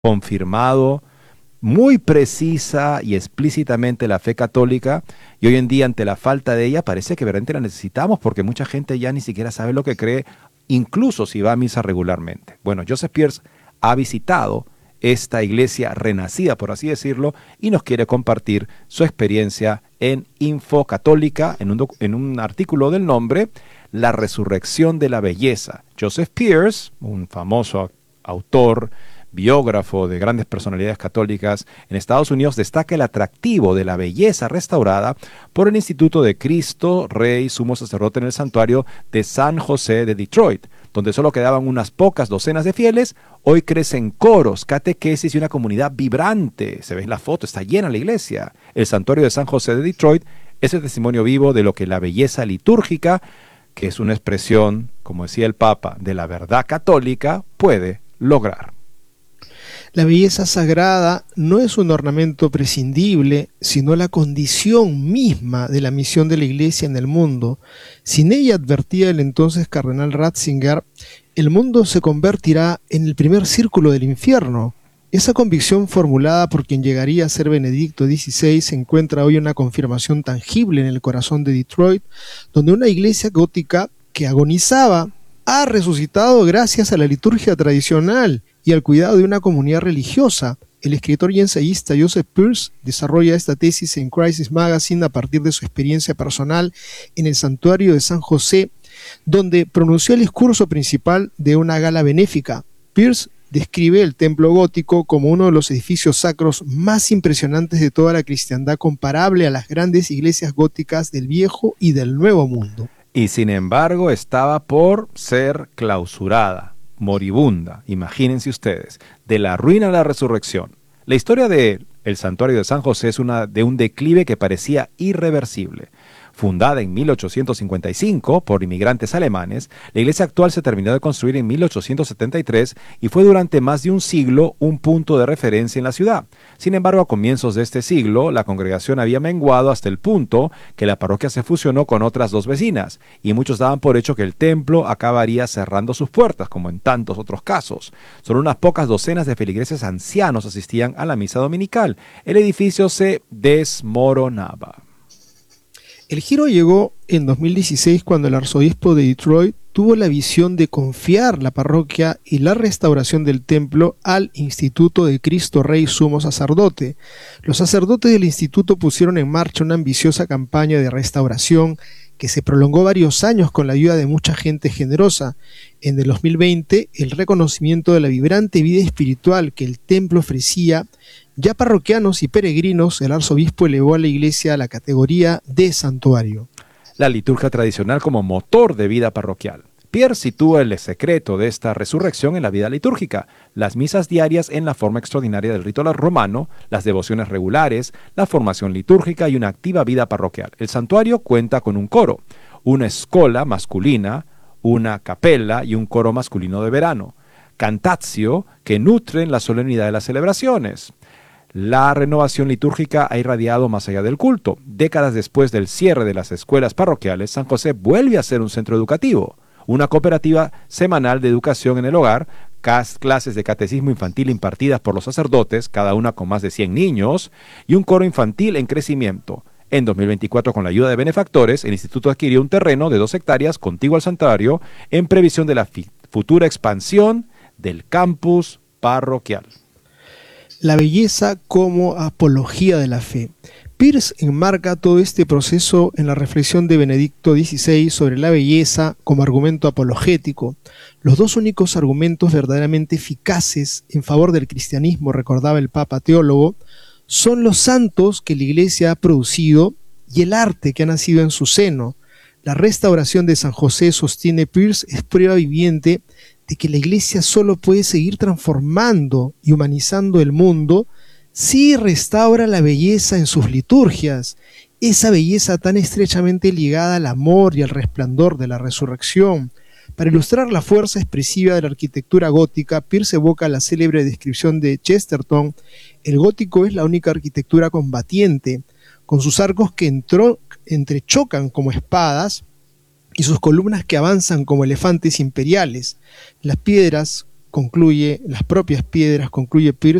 confirmado muy precisa y explícitamente la fe católica, y hoy en día ante la falta de ella parece que verdaderamente la necesitamos porque mucha gente ya ni siquiera sabe lo que cree, incluso si va a misa regularmente. Bueno, Joseph Pearce ha visitado esta iglesia renacida, por así decirlo, y nos quiere compartir su experiencia en Info Católica, en un artículo del nombre La resurrección de la belleza. Joseph Pearce, un famoso autor, biógrafo de grandes personalidades católicas en Estados Unidos, destaca el atractivo de la belleza restaurada por el Instituto de Cristo Rey Sumo Sacerdote en el Santuario de San José de Detroit, donde solo quedaban unas pocas docenas de fieles. Hoy crecen coros, catequesis y una comunidad vibrante. Se ve en la foto, está llena la iglesia. El Santuario de San José de Detroit es el testimonio vivo de lo que la belleza litúrgica, que es una expresión, como decía el Papa, de la verdad católica, puede lograr. La belleza sagrada no es un ornamento prescindible, sino la condición misma de la misión de la Iglesia en el mundo. Sin ella, advertía el entonces cardenal Ratzinger, el mundo se convertirá en el primer círculo del infierno. Esa convicción formulada por quien llegaría a ser Benedicto XVI encuentra hoy una confirmación tangible en el corazón de Detroit, donde una iglesia gótica que agonizaba ha resucitado gracias a la liturgia tradicional y al cuidado de una comunidad religiosa. El escritor y ensayista Joseph Pearce desarrolla esta tesis en Crisis Magazine a partir de su experiencia personal en el santuario de San José, donde pronunció el discurso principal de una gala benéfica. Pearce describe el templo gótico como uno de los edificios sacros más impresionantes de toda la cristiandad, comparable a las grandes iglesias góticas del Viejo y del Nuevo Mundo. Y sin embargo estaba por ser clausurada, moribunda, imagínense ustedes, de la ruina a la resurrección. La historia de el santuario de San José es de un declive que parecía irreversible. Fundada en 1855 por inmigrantes alemanes, la iglesia actual se terminó de construir en 1873 y fue durante más de un siglo un punto de referencia en la ciudad. Sin embargo, a comienzos de este siglo, la congregación había menguado hasta el punto que la parroquia se fusionó con otras dos vecinas, y muchos daban por hecho que el templo acabaría cerrando sus puertas, como en tantos otros casos. Solo unas pocas docenas de feligreses ancianos asistían a la misa dominical. El edificio se desmoronaba. El giro llegó en 2016 cuando el arzobispo de Detroit tuvo la visión de confiar la parroquia y la restauración del templo al Instituto de Cristo Rey Sumo Sacerdote. Los sacerdotes del instituto pusieron en marcha una ambiciosa campaña de restauración que se prolongó varios años con la ayuda de mucha gente generosa. En el 2020, el reconocimiento de la vibrante vida espiritual que el templo ofrecía, ya parroquianos y peregrinos, el arzobispo elevó a la iglesia a la categoría de santuario. La liturgia tradicional como motor de vida parroquial. Pearce sitúa el secreto de esta resurrección en la vida litúrgica, las misas diarias en la forma extraordinaria del rito romano, las devociones regulares, la formación litúrgica y una activa vida parroquial. El santuario cuenta con un coro, una escola masculina, una capella y un coro masculino de verano, cantatio que nutren la solemnidad de las celebraciones. La renovación litúrgica ha irradiado más allá del culto. Décadas después del cierre de las escuelas parroquiales, San José vuelve a ser un centro educativo, una cooperativa semanal de educación en el hogar, clases de catecismo infantil impartidas por los sacerdotes, cada una con más de 100 niños, y un coro infantil en crecimiento. En 2024, con la ayuda de benefactores, el instituto adquirió un terreno de 2 hectáreas contiguo al santuario en previsión de la futura expansión del campus parroquial. La belleza como apología de la fe. Pearce enmarca todo este proceso en la reflexión de Benedicto XVI sobre la belleza como argumento apologético. Los dos únicos argumentos verdaderamente eficaces en favor del cristianismo, recordaba el Papa teólogo, son los santos que la Iglesia ha producido y el arte que ha nacido en su seno. La restauración de San José, sostiene Pearce, es prueba viviente de que la Iglesia solo puede seguir transformando y humanizando el mundo si restaura la belleza en sus liturgias, esa belleza tan estrechamente ligada al amor y al resplandor de la resurrección. Para ilustrar la fuerza expresiva de la arquitectura gótica, Pearce evoca la célebre descripción de Chesterton: el gótico es la única arquitectura combatiente, con sus arcos que entrechocan como espadas y sus columnas que avanzan como elefantes imperiales. Las piedras concluye, las propias piedras, concluye